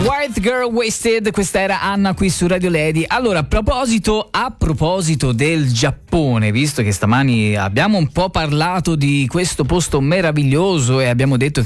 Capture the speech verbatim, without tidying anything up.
White Girl Wasted, questa era Anna qui su Radio Lady. Allora, a proposito, a proposito del Giappone, visto che stamani abbiamo un po' parlato di questo posto meraviglioso e abbiamo detto che